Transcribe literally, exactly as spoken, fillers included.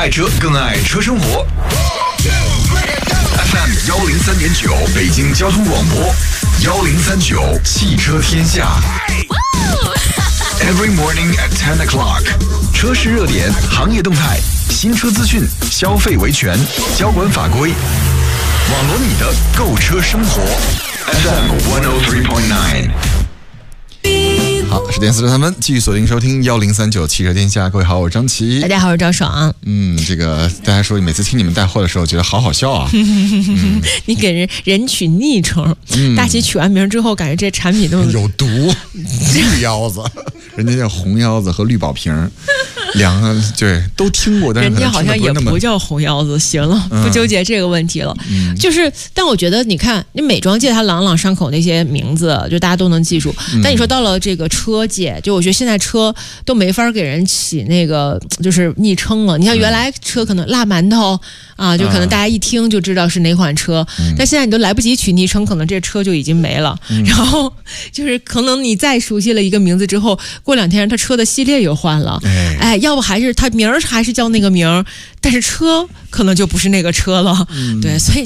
爱车，更爱车生活。F M 幺零三点九，北京交通广播，幺零三九汽车天下。Every morning at ten o'clock， 车市热点、行业动态、新车资讯、消费维权、交管法规，网罗你的购车生活。F M 一零三点九。 好，十点四十三分，继续锁定收听幺零三九汽车天下。各位好，我是张琪。 大家好，我是赵爽。 嗯，这个大家说每次听你们带货的时候，觉得好好笑啊。嗯、 你给人人取昵称，嗯、大齐取完名之后，感觉这产品都有毒，绿腰子，人家叫红腰子和绿宝瓶，两个对都听过，但是人家好像也不叫红腰子。行了， 嗯、 不纠结这个问题了。 嗯、 就是，但我觉得你看，你美妆界它朗朗上口那些名字，就大家都能记住。嗯、但你说到了这个车界，就我觉得现在车都没法给人起那个就是昵称了。你像原来车可能辣馒头啊，就可能大家一听就知道是哪款车，嗯、但现在你都来不及取昵称，可能这车就已经没了。嗯、然后就是可能你再熟悉了一个名字之后，过两天它车的系列又换了，哎，哎要不还是它名儿还是叫那个名儿，但是车可能就不是那个车了。嗯、对，所以。